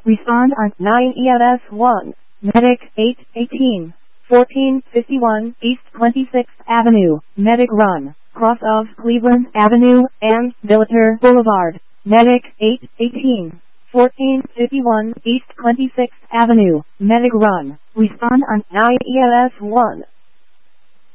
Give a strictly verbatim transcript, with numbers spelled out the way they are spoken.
Respond on nine E M S one. Medic eight eighteen. fourteen fifty-one East twenty-sixth Avenue, Medic Run, cross of Cleveland Avenue and Billiter Boulevard. Medic eight eighteen. fourteen fifty-one East twenty-sixth Avenue, Medic Run. Respond on nine E M S one.